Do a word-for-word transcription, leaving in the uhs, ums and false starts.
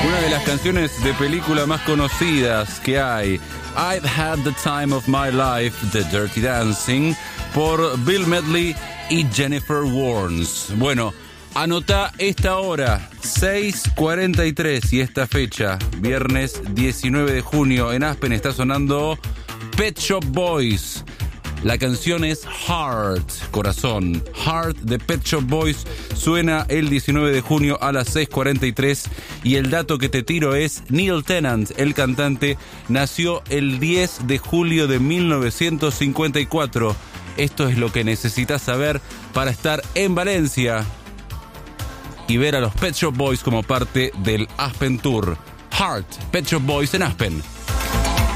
Una de las canciones de película más conocidas que hay, I've Had the Time of My Life, The Dirty Dancing, por Bill Medley y Jennifer Warnes. Bueno, anota esta hora, seis cuarenta y tres, y esta fecha, viernes diecinueve de junio, en Aspen está sonando Pet Shop Boys. La canción es Heart, corazón. Heart de Pet Shop Boys suena el diecinueve de junio a las seis cuarenta y tres. Y el dato que te tiro es Neil Tennant, el cantante, nació el diez de julio de mil novecientos cincuenta y cuatro. Esto es lo que necesitas saber para estar en Valencia y ver a los Pet Shop Boys como parte del Aspen Tour. Heart, Pet Shop Boys en Aspen.